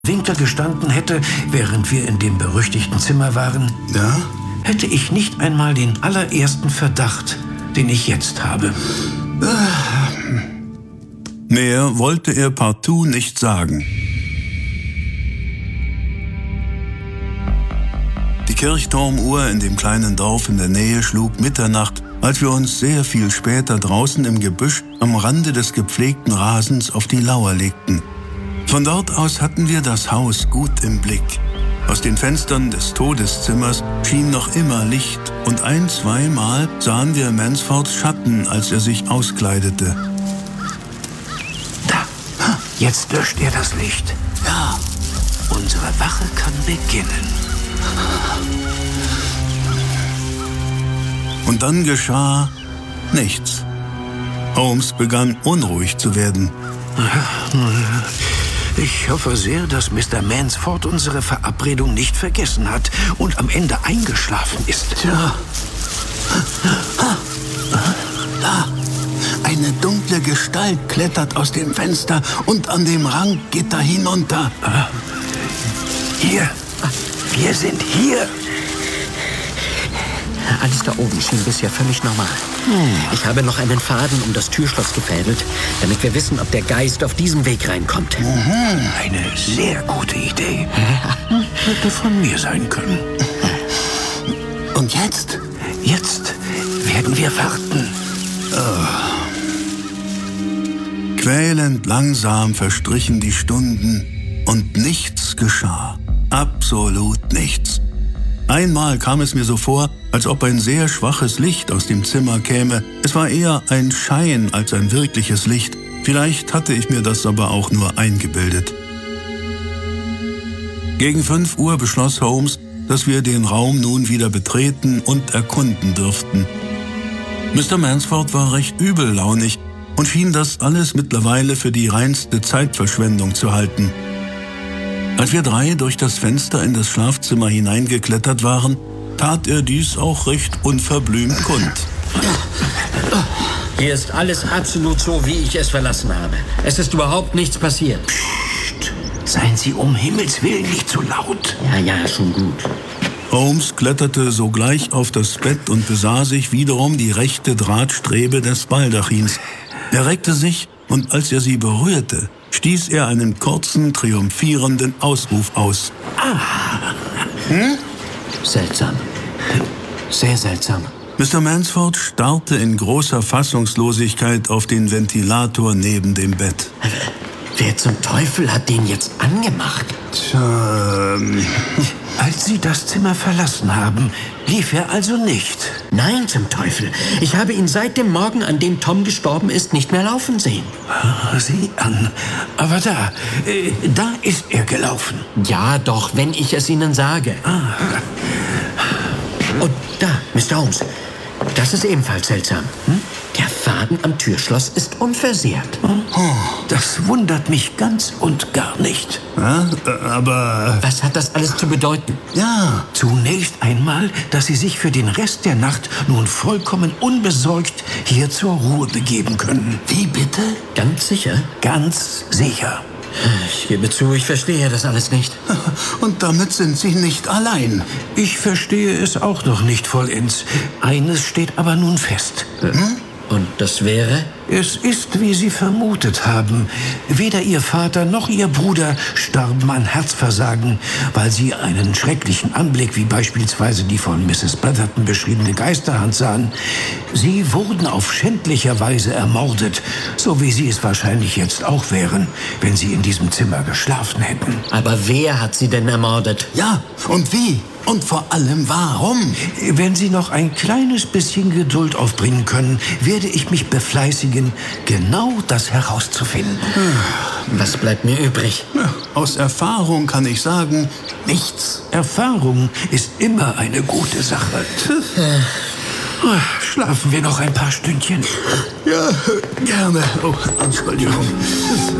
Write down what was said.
Winkel gestanden hätte, während wir in dem berüchtigten Zimmer waren, Ja? hätte ich nicht einmal den allerersten Verdacht, den ich jetzt habe. Mehr wollte er partout nicht sagen. Die Kirchturmuhr in dem kleinen Dorf in der Nähe schlug Mitternacht, als wir uns sehr viel später draußen im Gebüsch am Rande des gepflegten Rasens auf die Lauer legten. Von dort aus hatten wir das Haus gut im Blick. Aus den Fenstern des Todeszimmers schien noch immer Licht und zweimal sahen wir Mansfords Schatten, als er sich auskleidete. Da, jetzt löscht er das Licht. Ja, Unsere Wache kann beginnen. und dann geschah nichts. Holmes begann unruhig zu werden. Ich hoffe sehr, dass Mr. Mansford unsere Verabredung nicht vergessen hat und am Ende eingeschlafen ist. Tja. Da, eine dunkle Gestalt klettert aus dem Fenster und an dem Ranggitter hinunter. Hier, wir sind hier. Alles da oben schien bisher völlig normal. Ich habe noch einen Faden um das Türschloss gefädelt, damit wir wissen, ob der Geist auf diesem Weg reinkommt. Eine sehr gute Idee. Hätte von mir sein können. Und jetzt? Jetzt werden wir warten. Quälend langsam verstrichen die Stunden und nichts geschah. Absolut nichts. Einmal kam es mir so vor, als ob ein sehr schwaches Licht aus dem Zimmer käme. Es war eher ein Schein als ein wirkliches Licht. Vielleicht hatte ich mir das aber auch nur eingebildet. Gegen 5 Uhr beschloss Holmes, dass wir den Raum nun wieder betreten und erkunden dürften. Mr. Mansford war recht übellaunig und schien das alles mittlerweile für die reinste Zeitverschwendung zu halten. Als wir 3 durch das Fenster in das Schlafzimmer hineingeklettert waren, tat er dies auch recht unverblümt kund. Hier ist alles absolut so, wie ich es verlassen habe. Es ist überhaupt nichts passiert. Psst, seien Sie um Himmels Willen nicht zu laut. Ja, schon gut. Holmes kletterte sogleich auf das Bett und besah sich wiederum die rechte Drahtstrebe des Baldachins. Er reckte sich und als er sie berührte, stieß er einen kurzen, triumphierenden Ausruf aus. Seltsam. Sehr seltsam. Mr. Mansford starrte in großer Fassungslosigkeit auf den Ventilator neben dem Bett. Wer zum Teufel hat den jetzt angemacht? Tja, Als Sie das Zimmer verlassen haben, lief er also nicht. Nein, zum Teufel. Ich habe ihn seit dem Morgen, an dem Tom gestorben ist, nicht mehr laufen sehen. Sieh an. Aber da ist er gelaufen. Ja, doch, wenn ich es Ihnen sage. Und da, Mr. Holmes. Das ist ebenfalls seltsam. Der Faden am Türschloss ist unversehrt. Das wundert mich ganz und gar nicht. ja, aber... Was hat das alles zu bedeuten? Ja, Zunächst einmal, dass Sie sich für den Rest der Nacht nun vollkommen unbesorgt hier zur Ruhe begeben können. wie bitte? Ganz sicher? Ganz sicher. Ich gebe zu, ich verstehe das alles nicht. Und damit sind Sie nicht allein. Ich verstehe es auch noch nicht vollends. Eines steht aber nun fest. Und das wäre? Es ist, wie Sie vermutet haben. Weder Ihr Vater noch Ihr Bruder starben an Herzversagen, weil sie einen schrecklichen Anblick, wie beispielsweise die von Mrs. Brotherton beschriebene Geisterhand sahen. Sie wurden auf schändlicher Weise ermordet, so wie Sie es wahrscheinlich jetzt auch wären, wenn Sie in diesem Zimmer geschlafen hätten. Aber wer hat sie denn ermordet? Ja, und wie? Und vor allem warum? Wenn Sie noch ein kleines bisschen Geduld aufbringen können, werde ich mich befleißigen, genau das herauszufinden. Was bleibt mir übrig? Aus Erfahrung kann ich sagen, nichts. Erfahrung ist immer eine gute Sache. Schlafen wir noch ein paar Stündchen. Ja, gerne. Oh, Entschuldigung.